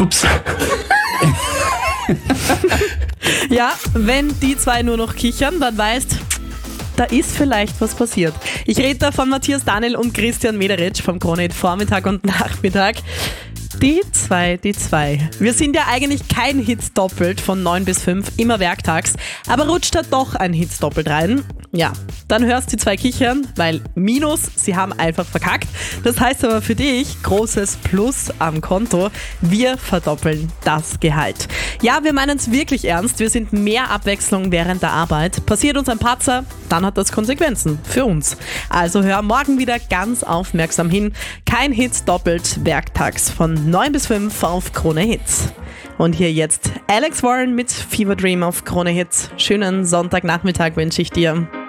Ups. Ja, wenn die zwei nur noch kichern, dann weißt, da ist vielleicht was passiert. Ich rede da von Matthias Daniel und Christian Mederitsch vom Krone-Hit Vormittag und Nachmittag. Die zwei. Wir sind ja eigentlich kein Hit doppelt von 9 bis 5, immer werktags. Aber rutscht da doch ein Hit doppelt rein? Ja, dann hörst die zwei kichern, weil Minus, sie haben einfach verkackt. Das heißt aber für dich, großes Plus am Konto. Wir verdoppeln das Gehalt. Ja, wir meinen es wirklich ernst. Wir sind mehr Abwechslung während der Arbeit. Passiert uns ein Patzer, dann hat das Konsequenzen für uns. Also hör morgen wieder ganz aufmerksam hin. Kein Hit doppelt, werktags von 9 bis 5 auf Krone Hits. Und hier jetzt Alex Warren mit Fever Dream auf Krone Hits. Schönen Sonntagnachmittag wünsche ich dir.